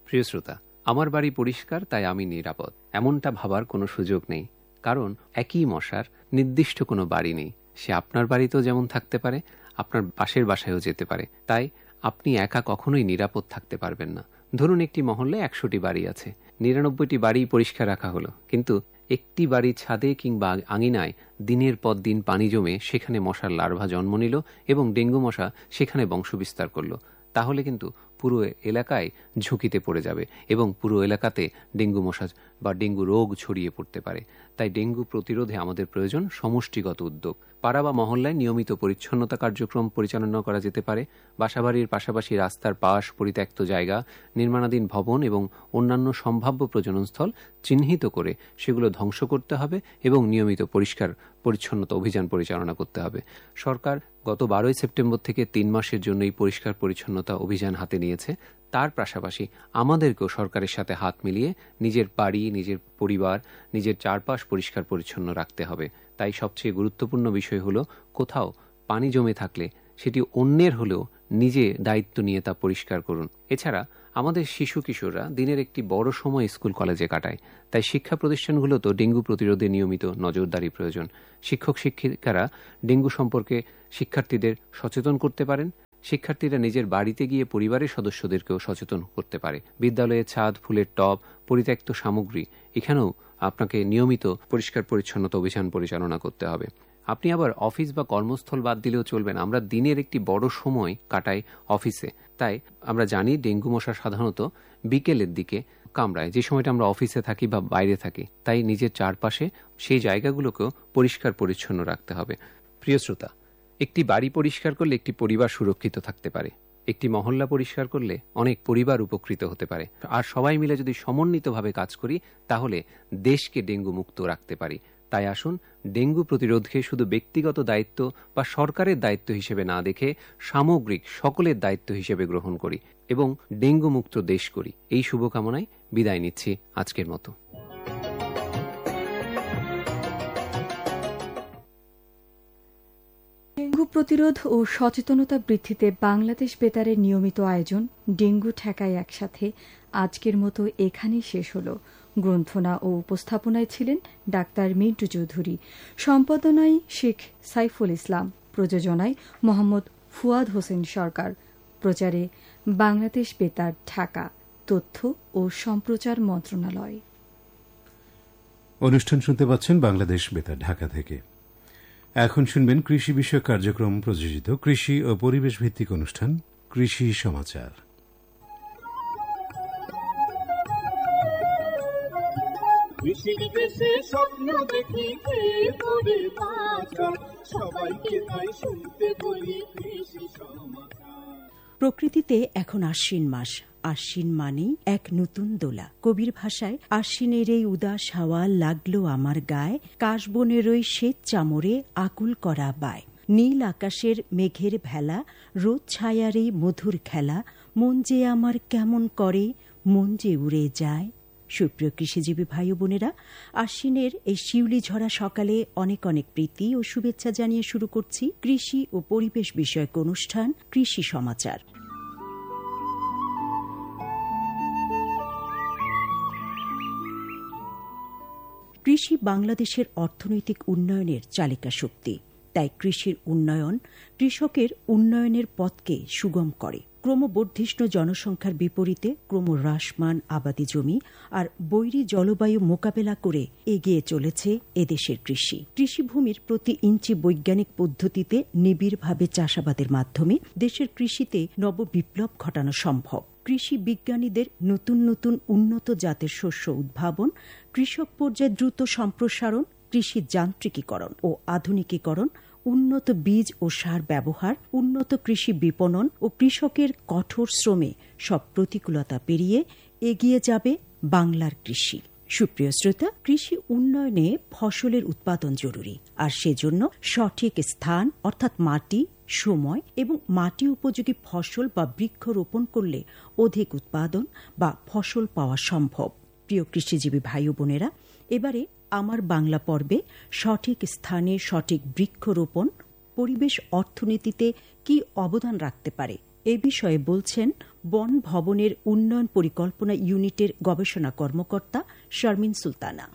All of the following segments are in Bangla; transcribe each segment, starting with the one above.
প্রিয় শ্রোতা, আমার বাড়ি পরিষ্কার তাই আমি নিরাপদ, এমনটা ভাবার কোনো সুযোগ নেই। কারণ একই মশার নির্দিষ্ট কোনো বাড়ি নেই। সে আপনার বাড়িতেও যেমন থাকতে পারে, আপনার পাশের বাসায়ও যেতে পারে। তাই আপনি একা কখনোই নিরাপদ থাকতে পারবেন না। ধরুন একটি মহল্লায় ১০০টি বাড়ি আছে, ৯৯টি বাড়ি পরিষ্কার রাখা হলো, কিন্তু একটি বাড়ির ছাদে কিংবা আঙিনায় দিনের পর দিন পানি জমে সেখানে মশার লার্ভা জন্ম নিল এবং ডেঙ্গু মশা সেখানে বংশবিস্তার করল। তাহলে কিন্তু পুরো এলাকায় ঝুঁকিতে পড়ে যাবে এবং পুরো এলাকাতে ডেঙ্গু মশা বা ডেঙ্গু রোগ ছড়িয়ে পড়তে পারে। তাই ডেঙ্গু প্রতিরোধে আমাদের প্রয়োজন সমষ্টিগত উদ্যোগ। পাড়া বা মহল্লায় নিয়মিত পরিচ্ছন্নতা কার্যক্রম পরিচালনা করা যেতে পারে। বাসাবাড়ির পাশাপাশি রাস্তার পাশ, পরিত্যক্ত জায়গা, নির্মাণাধীন ভবন এবং অন্যান্য সম্ভাব্য প্রজননস্থল চিহ্নিত করে সেগুলো ধ্বংস করতে হবে এবং নিয়মিত পরিষ্কার পরিচ্ছন্নতা অভিযান পরিচালনা করতে হবে। সরকার গত 12 সেপ্টেম্বর থেকে 3 মাসের জন্য এই পরিষ্কার পরিচ্ছন্নতা অভিযান হাতে নিয়েছে। তার পাশাপাশি আমাদেরকেও সরকারের সাথে হাত মিলিয়ে নিজের বাড়ি, নিজের পরিবার, নিজের চারপাশ পরিষ্কার পরিচ্ছন্ন রাখতে হবে। তাই সবচেয়ে গুরুত্বপূর্ণ বিষয় হলো, কোথাও পানি জমে থাকলে সেটি অন্যের হলেও নিজে দায়িত্ব নিয়ে তা পরিষ্কার করুন। এছাড়া আমাদের শিশু কিশোররা দিনের একটি বড় সময় স্কুল কলেজে কাটায়। তাই শিক্ষা প্রতিষ্ঠানগুলোতেও ডেঙ্গু প্রতিরোধে নিয়মিত নজরদারি প্রয়োজন। শিক্ষক শিক্ষিকারা ডেঙ্গু সম্পর্কে শিক্ষার্থীদের সচেতন করতে পারেন। শিক্ষার্থীরা নিজের বাড়িতে গিয়ে পরিবারের সদস্যদেরকেও সচেতন করতে পারে। বিদ্যালয়ে ছাদ, ফুলের টব, পরিত্যক্ত সামগ্রী, এখানেও আপনাকে নিয়মিত পরিষ্কার পরিচ্ছন্নতা অভিযান পরিচালনা করতে হবে। আপনি আবার অফিস বা কর্মস্থল বাদ দিলেও চলবে না। আমরা দিনের একটি বড় সময় কাটাই অফিসে। তাই আমরা জানি ডেঙ্গু মশা সাধারণত বিকেলের দিকে কামড়ায়, যে সময়টা আমরা অফিসে থাকি বা বাইরে থাকি। তাই নিজের চারপাশে সেই জায়গাগুলোকেও পরিষ্কার পরিচ্ছন্ন রাখতে হবে। প্রিয় শ্রোতা, একটি বাড়ি পরিষ্কার করলে একটি পরিবার সুরক্ষিত থাকতে পারে। একটি মহল্লা পরিষ্কার করলে অনেক পরিবার উপকৃত হতে পারে। আর সবাই মিলে যদি সমন্বিতভাবে কাজ করি, তাহলে দেশকে ডেঙ্গু মুক্ত রাখতে পারি। তাই আসুন ডেঙ্গু প্রতিরোধকে শুধু ব্যক্তিগত দায়িত্ব বা সরকারের দায়িত্ব হিসেবে না দেখে সামগ্রিক সকলের দায়িত্ব হিসেবে গ্রহণ করি এবং ডেঙ্গু মুক্ত দেশ করি। এই শুভকামনায় বিদায় নিচ্ছি আজকের মতো। ডেঙ্গু প্রতিরোধ ও সচেতনতা বৃদ্ধিতে বাংলাদেশ বেতারের নিয়মিত আয়োজন ডেঙ্গু ঠেকায় একসাথে আজকের মতো এখানেই শেষ হলো। গ্রন্থনা ও উপস্থাপনায় ছিলেন ডাক্তার মিন্টু চৌধুরী, সম্পাদনায় শেখ সাইফুল ইসলাম, প্রযোজনায় মোহাম্মদ ফুয়াদ হোসেন সরকার, প্রচারে বাংলাদেশ বেতার, ঢাকা। তথ্য ও সম্প্রচার মন্ত্রণালয়। অনুষ্ঠান শুনতে পাচ্ছেন বাংলাদেশ বেতার, ঢাকা থেকে। এখন শুনবেন কৃষি বিষয়ক কার্যক্রম প্রযোজিত কৃষি ও পরিবেশ ভিত্তিক অনুষ্ঠান কৃষি সমাচার। কৃষির দেশে স্বপ্ন দেখি পড়ে থাকা, সবাইকে তাই শুনতে বলি কৃষি সমাচার। প্রকৃতিতে এখন আশ্বিন মাস। আশ্বিন মানেই এক নতুন দোলা। কবির ভাষায়, আশ্বিনের এই উদাস হাওয়া লাগলো আমার গায়ে, কাশবনের ওই শ্বেত চামরে আকুল করা বায়। নীল আকাশের মেঘের ভেলা, রোদ ছায়ার এই মধুর খেলা, মন যে আমার কেমন করে, মন যে উড়ে যায়। সুপ্রিয় কৃষিজীবী ভাই বোনেরা, আশ্বিনের এই শিউলি ঝরা সকালে অনেক অনেক প্রীতি ও শুভেচ্ছা জানিয়ে শুরু করছি কৃষি ও পরিবেশ বিষয়ক অনুষ্ঠান কৃষি সমাচার। কৃষি বাংলাদেশের অর্থনৈতিক উন্নয়নের চালিকা শক্তি। তাই কৃষির উন্নয়ন কৃষকের উন্নয়নের পথকে সুগম করে। ক্রমবর্ধিষ্ণু জনসংখ্যার বিপরীতে ক্রমহ্রাসমান আবাদি জমি আর বৈরী জলবায়ু মোকাবেলা করে এগিয়ে চলেছে এদেশের কৃষি। কৃষিভূমির প্রতি ইঞ্চি বৈজ্ঞানিক পদ্ধতিতে নিবিড়ভাবে চাষাবাদের মাধ্যমে দেশের কৃষিতে নববিপ্লব ঘটানো সম্ভব। কৃষি বিজ্ঞানীদের নতুন নতুন উন্নত জাতের শস্য উদ্ভাবন, কৃষক পর্যায়ে দ্রুত সম্প্রসারণ, কৃষি যান্ত্রিকীকরণ ও আধুনিকীকরণ, উন্নত বীজ ও সার ব্যবহার, উন্নত কৃষি বিপণন ও কৃষকের কঠোর শ্রমে সব প্রতিকূলতা পেরিয়ে এগিয়ে যাবে বাংলার কৃষি। সুপ্রিয় শ্রোতা, কৃষি উন্নয়নে ফসলের উৎপাদন জরুরি, আর সেজন্য সঠিক স্থান অর্থাৎ মাটি, সময় এবং মাটি উপযোগী ফসল বা বৃক্ষ রোপণ করলে অধিক উৎপাদন বা ফসল পাওয়া সম্ভব। প্রিয় কৃষিজীবী ভাই বোনেরা, এবারে আমার বাংলা পর্বে সঠিক স্থানে সঠিক বৃক্ষরোপণ পরিবেশ অর্থনীতিতে কি অবদান রাখতে পারে এ বিষয়ে বলছেন বন ভবনের উন্নয়ন পরিকল্পনা ইউনিটের গবেষণা কর্মকর্তা শারমিন সুলতানা।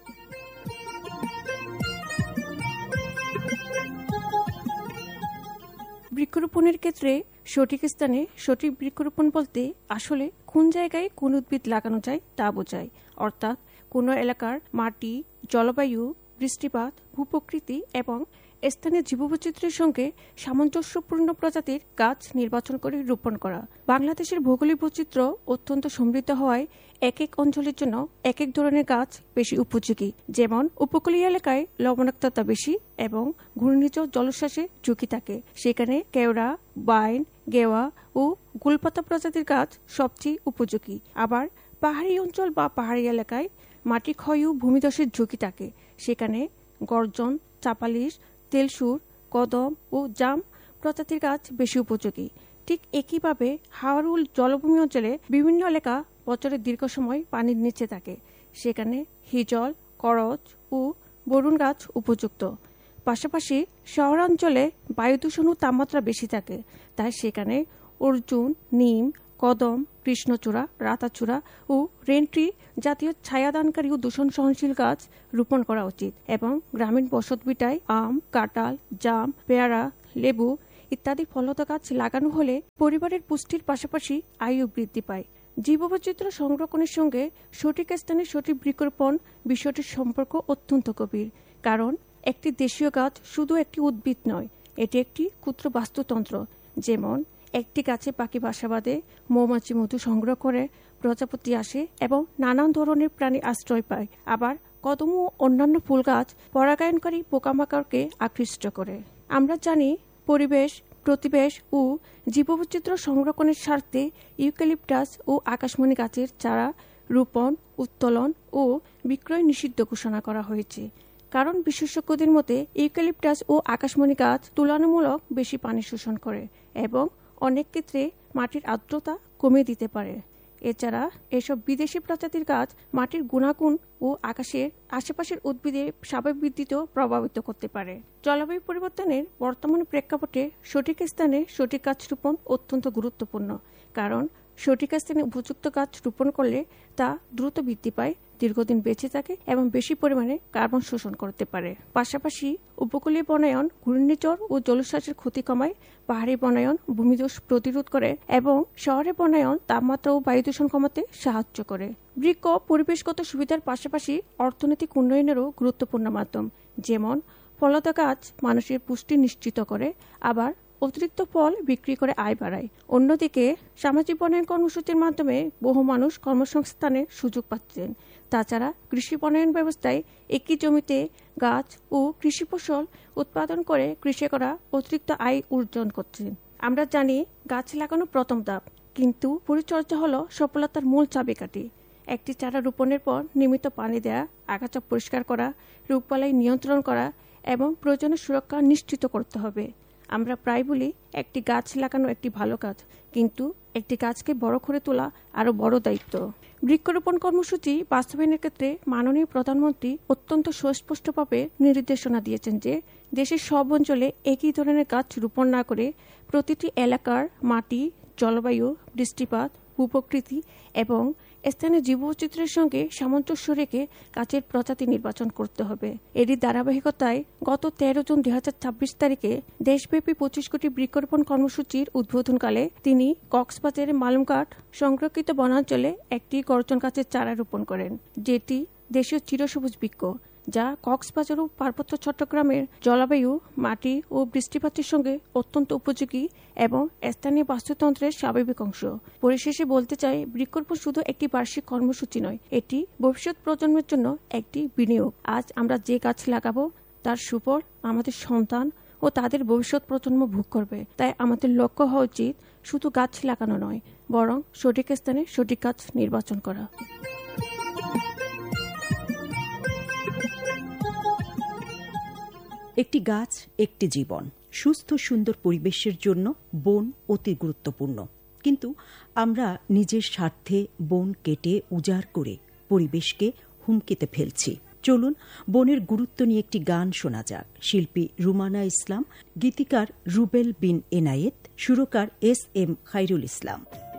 বৃক্ষরোপণের ক্ষেত্রে সঠিক স্থানে সঠিক বৃক্ষরোপণ বলতে আসলে কোন জায়গায় কোন উদ্ভিদ লাগানো যায় তা বোঝায়। অর্থাৎ কোন এলাকার মাটি, জলবায়ু, বৃষ্টিপাত, ভূপ্রকৃতি এবং স্থানীয় জীববৈচিত্র্যের সঙ্গে সামঞ্জস্যপূর্ণ প্রজাতির গাছ নির্বাচন করে রোপণ করা। বাংলাদেশের ভৌগোলিক বৈচিত্র্য অত্যন্ত সমৃদ্ধ হওয়ায় এক এক অঞ্চলের জন্য এক এক ধরনের গাছ বেশি উপযোগী। যেমন উপকূলীয় এলাকায় লবণাক্ততা বেশি এবং ঘূর্ণিঝড় জলোচ্ছ্বাসের ঝুঁকি থাকে, সেখানে কেওড়া, বাইন, গেওয়া ও গুলপাতা প্রজাতির গাছ সবচেয়ে উপযোগী। আবার পাহাড়ি অঞ্চল বা পাহাড়ি এলাকায় মাটি ক্ষয় ও ভূমিধসের ঝুঁকি থাকে, সেখানে গর্জন, চাপালিশ, তেলসুর, কদম ও জাম প্রজাতির গাছ বেশি উপযোগী। ঠিক একইভাবে হাওড় জলভূমি অঞ্চলে বিভিন্ন এলাকা বছরের দীর্ঘ সময় পানির নিচে থাকে, সেখানে হিজল, করচ ও বরুণ গাছ উপযুক্ত। পাশাপাশি শহরাঞ্চলে বায়ু দূষণ ও তাপমাত্রা বেশি থাকে, তাই সেখানে অর্জুন, নিম, কদম, কৃষ্ণচূড়া, রাতাচূড়া ও রেন্ট্রি জাতীয় ছায়াদানকারী ও দূষণ সহনশীল গাছ রোপণ করা উচিত। এবং গ্রামীণ বসতভিটায় আম, কাঁঠাল, জাম, পেয়ারা, লেবু ইত্যাদি ফলদ গাছ লাগানো হলে পরিবারের পুষ্টির পাশাপাশি আয়ু বৃদ্ধি পায়। জীববৈচিত্র্য সংরক্ষণের সঙ্গে সঠিক স্থানে সঠিক বৃক্ষরোপণ বিষয়টির সম্পর্ক অত্যন্ত গভীর। কারণ একটি দেশীয় গাছ শুধু একটি উদ্ভিদ নয়, এটি একটি ক্ষুদ্র বাস্তুতন্ত্র। যেমন একটি গাছে পাখি বাসা বাঁধে, মৌমাছি মধু সংগ্রহ করে, প্রজাপতি আসে এবং নানান ধরনের প্রাণী আশ্রয় পায়। আবার কদম ও অন্যান্য ফুল গাছ পরাগায়নকারী পোকামাকড়কে আকৃষ্ট করে। আমরা জানি পরিবেশ, প্রতিবেশ ও জীববৈচিত্র্য সংরক্ষণের স্বার্থে ইউক্যালিপটাস ও আকাশমণি গাছের চারা রোপণ, উত্তোলন ও বিক্রয় নিষিদ্ধ ঘোষণা করা হয়েছে। কারণ বিশেষজ্ঞদের মতে ইউক্যালিপটাস ও আকাশমণি গাছ তুলনামূলক বেশি পানি শোষণ করে এবং অনেক ক্ষেত্রে মাটির আর্দ্রতা কমিয়ে দিতে পারে। এছাড়া এসব বিদেশি প্রজাতির গাছ মাটির গুণাগুণ ও আকাশের আশেপাশের উদ্ভিদের স্বাভাবিক বৃদ্ধিতেও প্রভাবিত করতে পারে। জলবায়ু পরিবর্তনের বর্তমান প্রেক্ষাপটে সঠিক স্থানে সঠিক গাছ রোপণ অত্যন্ত গুরুত্বপূর্ণ। কারণ সঠিক স্থানে উপযুক্ত গাছ রোপণ করলে তা দ্রুত বৃদ্ধি পায়, দীর্ঘদিন বেঁচে থাকে এবং বেশি পরিমাণে কার্বন শোষণ করতে পারে। পাশাপাশি উপকূলীয় বনায়ন ঘূর্ণিঝড় ও জলোচ্ছ্বাসের ক্ষতি কমায়, পাহাড়ি বনায়ন ভূমিধস প্রতিরোধ করে এবং শহরে বনায়ন তাপমাত্রা ও বায়ু দূষণ কমাতে সাহায্য করে। বৃক্ষ পরিবেশগত সুবিধার পাশাপাশি অর্থনৈতিক উন্নয়নেরও গুরুত্বপূর্ণ মাধ্যম। যেমন ফলদ গাছ মানুষের পুষ্টি নিশ্চিত করে, আবার অতিরিক্ত ফল বিক্রি করে আয় বাড়ায়। অন্যদিকে সামাজিক বনায়ন কর্মসূচির মাধ্যমে বহু মানুষ কর্মসংস্থানের সুযোগ পাচ্ছেন। তাছাড়া কৃষি বনায়ন ব্যবস্থায় একই জমিতে গাছ ও কৃষি ফসল উৎপাদন করে কৃষকেরা অতিরিক্ত আয় অর্জন করছেন। আমরা জানি গাছ লাগানো প্রথম ধাপ, কিন্তু পরিচর্যা হলো সফলতার মূল চাবিকাঠি। একটি চারা রোপণের পর নিয়মিত পানি দেয়া, আগাছা পরিষ্কার করা, রোগবালাই নিয়ন্ত্রণ করা এবং প্রয়োজনীয় সুরক্ষা নিশ্চিত করতে হবে। আমরা প্রায় বলি একটি গাছ লাগানো একটি ভালো কাজ, কিন্তু একটি গাছকে বড় করে তোলা আরো বড় দায়িত্ব। বৃক্ষরোপণ কর্মসূচি বাস্তবায়নের ক্ষেত্রে মাননীয় প্রধানমন্ত্রী অত্যন্ত সুস্পষ্টভাবে নির্দেশনা দিয়েছেন যে দেশের সব অঞ্চলে একই ধরনের গাছ রোপণ না করে প্রতিটি এলাকার মাটি, জলবায়ু, বৃষ্টিপাত, ভূপ্রকৃতি এবং স্থানীয় জীববৈচিত্র্যের সঙ্গে সামঞ্জস্য রেখে গাছের প্রজাতি নির্বাচন করতে হবে। এরই ধারাবাহিকতায় গত 13 জুন 2026 তারিখে দেশব্যাপী 25 কোটি বৃক্ষরোপণ কর্মসূচির উদ্বোধনকালে তিনি কক্সবাজারের মালুমঘাট সংরক্ষিত বনাঞ্চলে একটি গর্জন গাছের চারা রোপণ করেন, যেটি দেশীয় চিরসবুজ বৃক্ষ, যা কক্সবাজার ও পার্বত্য চট্টগ্রামের জলবায়ু, মাটি ও বৃষ্টিপাতের সঙ্গে অত্যন্ত উপযোগী এবং স্থানীয় বাস্তুতন্ত্রের স্বাভাবিক অংশ। পরিশেষে বলতে চাই, বৃক্ষরোপণ শুধু একটি বার্ষিক কর্মসূচি নয়, এটি ভবিষ্যৎ প্রজন্মের জন্য একটি বিনিয়োগ। আজ আমরা যে গাছ লাগাবো তার সুফল আমাদের সন্তান ও তাদের ভবিষ্যৎ প্রজন্ম ভোগ করবে। তাই আমাদের লক্ষ্য হওয়া উচিত শুধু গাছ লাগানো নয়, বরং সঠিক স্থানে সঠিক গাছ নির্বাচন করা। একটি গাছ, একটি জীবন। সুস্থ সুন্দর পরিবেশের জন্য বন অতি গুরুত্বপূর্ণ, কিন্তু আমরা নিজের স্বার্থে বন কেটে উজাড় করে পরিবেশকে হুমকিতে ফেলছি। চলুন বনের গুরুত্ব নিয়ে একটি গান শোনা যাক। শিল্পী রুমানা ইসলাম, গীতিকার রুবেল বিন এনায়েত, সুরকার এস এম খাইরুল ইসলাম।